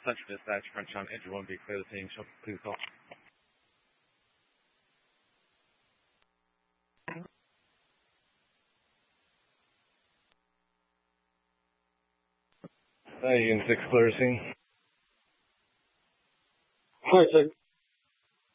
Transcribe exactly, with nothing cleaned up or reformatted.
Central Dispatch, French on Andrew one, be clear the team. Please call. Hi, Unit six, clear scene. Hi, sir.